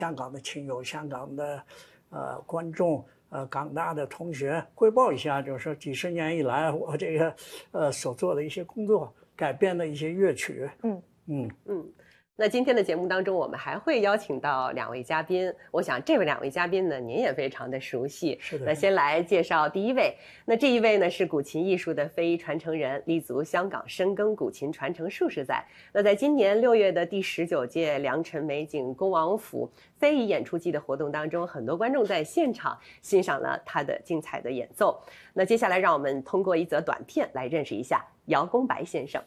香港的亲友、香港的观众、港大的同学汇报一下，就是说几十年以来我这个所做的一些工作，改编的一些乐曲。 那今天的节目当中，我们还会邀请到2位嘉宾。我想这2位嘉宾呢，您也非常的熟悉。 是的。 那先来介绍第一位。那这一位呢是古琴艺术的非遗传承人，立足香港深耕古琴传承数十载。那在今年6月的第19届良辰美景恭王府非遗演出季的活动当中，很多观众在现场欣赏了他的精彩的演奏。那接下来让我们通过一则短片来认识一下姚公白先生。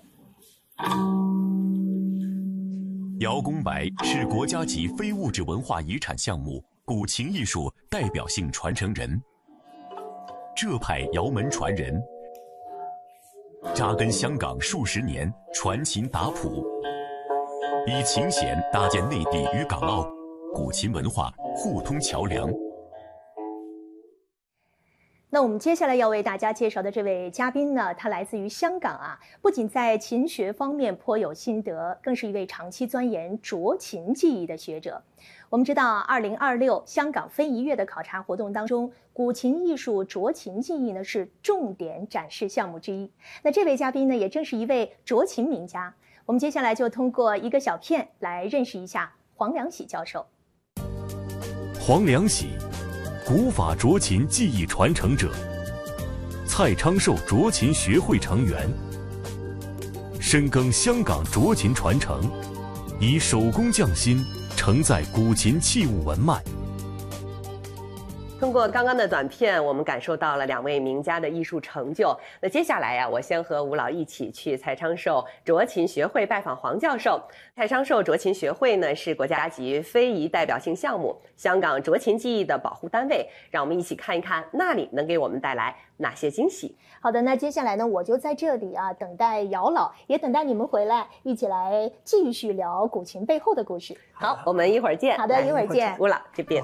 姚公白是国家级非物质文化遗产项目古琴艺术代表性传承人，浙派姚门传人，扎根香港数十年，传琴打谱，以琴弦搭建内地与港澳古琴文化互通桥梁。 那我们接下来要为大家介绍的这位嘉宾呢，他来自于香港啊，不仅在琴学方面颇有心得，更是一位长期钻研斲琴技艺的学者。我们知道，2026香港非遗月的考察活动当中，古琴艺术斲琴技艺呢是重点展示项目之一。那这位嘉宾呢，也正是一位斲琴名家。我们接下来就通过一个小片来认识一下黄良喜教授。 黄良喜，古法斲琴技艺传承者，蔡昌寿斲琴学会成员，深耕香港斲琴传承，以手工匠心承载古琴器物文脉。 通过刚刚的短片，我们感受到了2位名家的艺术成就。那接下来呀，我先和吴老一起去蔡昌寿斲琴学会拜访黄教授。蔡昌寿斲琴学会呢是国家级非遗代表性项目，香港斲琴技艺的保护单位。让我们一起看一看那里能给我们带来哪些惊喜。 好的，那接下来呢，我就在这里啊，等待姚老，也等待你们回来，一起来继续聊古琴背后的故事。 好，我们一会儿见。 好的，一会儿见。 吴老这边。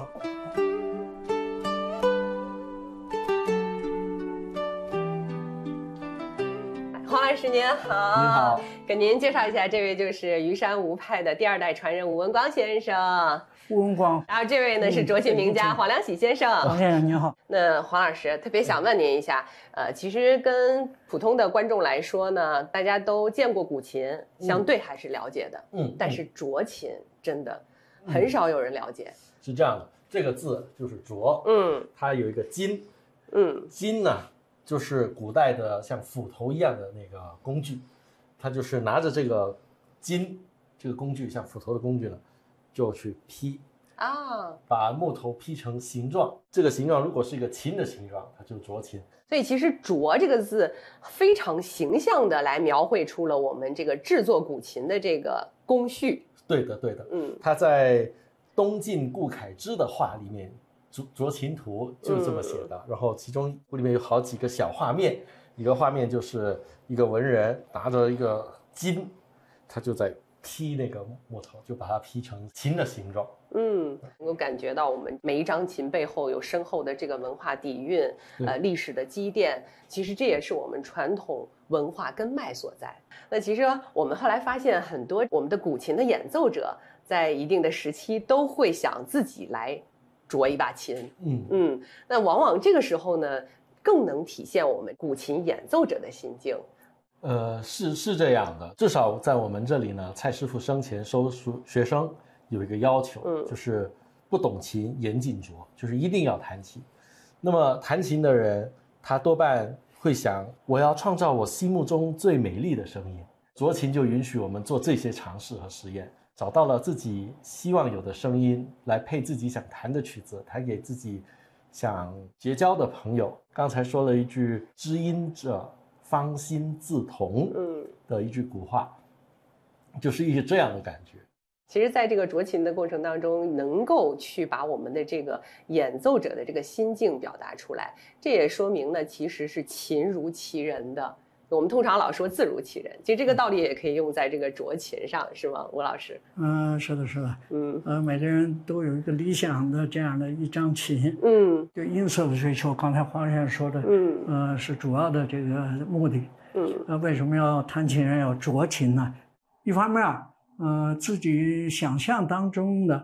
黄老师您好。 你好， 给您介绍一下，这位就是虞山吴派的第2代传人吴文光先生。 吴文光。 然后这位呢是斲琴名家黄良喜先生。 黄先生您好。 那黄老师特别想问您一下，其实跟普通的观众来说呢，大家都见过古琴，相对还是了解的。但是斲琴真的很少有人了解。 是这样的，这个字就是斲，它有一个金，金呢就是古代的像斧头一样的那个工具，它就是拿着这个金这个工具，像斧头的工具呢，就去劈把木头劈成形状。这个形状如果是一个琴的形状，它就斲琴。 所以其实斲这个字非常形象的来描绘出了我们这个制作古琴的这个工序。 对的，它在东晋顾恺之的画里面，斲琴图就是这么写的。然后其中里面有好几个小画面，一个画面就是一个文人拿着一个金，他就在劈那个木头，就把它劈成琴的形状。 能够感觉到我们每一张琴背后有深厚的这个文化底蕴，历史的积淀。其实这也是我们传统文化根脉所在。那其实我们后来发现，很多我们的古琴的演奏者在一定的时期都会想自己来斲一把琴。那往往这个时候呢，更能体现我们古琴演奏者的心境。 是这样的，至少在我们这里呢，蔡师傅生前收学生有一个要求，就是不懂琴严禁斲，就是一定要弹琴。那么弹琴的人，他多半会想，我要创造我心目中最美丽的声音。斲琴就允许我们做这些尝试和实验，找到了自己希望有的声音，来配自己想弹的曲子，弹给自己想结交的朋友。刚才说了一句“知音者方心自同”的一句古话，就是一个这样的感觉。 其实在这个斲琴的过程当中，能够去把我们的这个演奏者的这个心境表达出来，这也说明呢，其实是琴如其人的。我们通常老说字如其人，其实这个道理也可以用在这个斲琴上，是吗，吴老师？ 是的。每个人都有一个理想的这样的一张琴。就音色的追求，刚才黄先生说的，是主要的这个目的。为什么要弹琴人要斲琴呢？一方面，自己想象当中的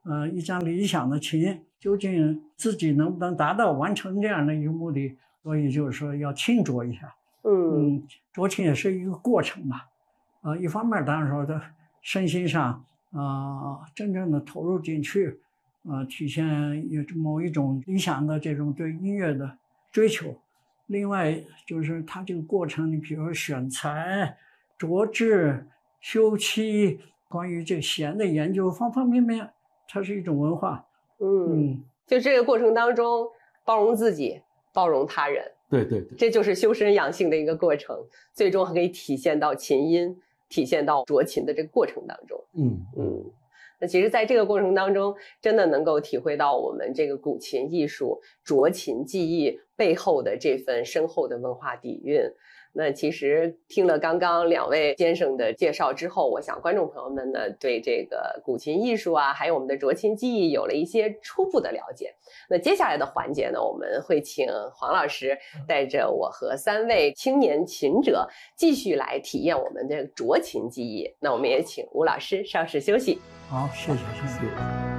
一张理想的琴，究竟自己能不能达到完成这样的一个目的，所以就是说要轻酌一下。酌情也是一个过程吧。一方面当然说的身心上真正的投入进去，体现有某一种理想的这种对音乐的追求。另外就是它这个过程，你比如说选材、琢制、修漆，关于这弦的研究，方方面面，它是一种文化。 就这个过程当中，包容自己，包容他人。 对， 这就是修身养性的一个过程，最终可以体现到琴音，体现到酌琴的这个过程当中。那其实在这个过程当中，真的能够体会到我们这个古琴艺术、酌琴技艺背后的这份深厚的文化底蕴。那其实听了刚刚2位先生的介绍之后，我想观众朋友们呢对这个古琴艺术还有我们的酌琴技艺有了一些初步的了解。那接下来的环节呢，我们会请黄老师带着我和3位青年琴者继续来体验我们的酌琴技艺。那我们也请吴老师稍事休息。 好，谢谢。